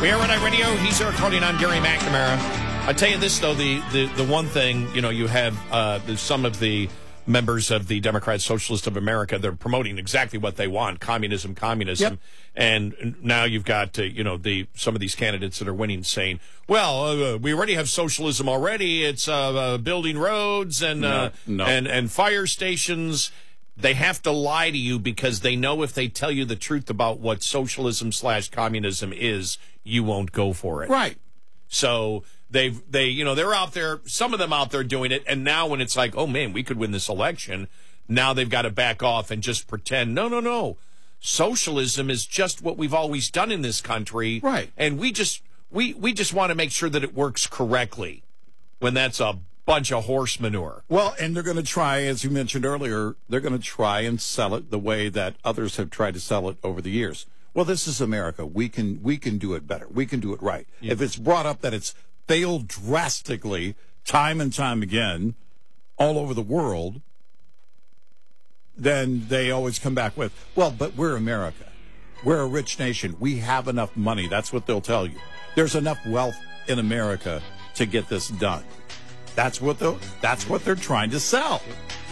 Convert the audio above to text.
We are Red Eye Radio. He's Eric Carly, and I'm Gary McNamara. I tell you this, though, the one thing, you have some of the members of the Democrat Socialist of America, they're promoting exactly what they want, communism. Yep. And now you've got, some of these candidates that are winning saying, well, we already have socialism already. It's building roads and and fire stations. They have to lie to you because they know if they tell you the truth about what socialism/communism is, you won't go for it. Right. So they're out there, some of them out there doing it, and now when it's like, oh man, we could win this election, now they've got to back off and just pretend, no. Socialism is just what we've always done in this country. Right. And we just want to make sure that it works correctly when that's a bunch of horse manure. Well, and they're going to try, as you mentioned earlier, they're going to try and sell it the way that others have tried to sell it over the years. Well, this is America. We can do it better. We can do it right. Yeah. If it's brought up that it's failed drastically time and time again all over the world, then they always come back with, well, but we're America. We're a rich nation. We have enough money. That's what they'll tell you. There's enough wealth in America to get this done. That's what they're trying to sell.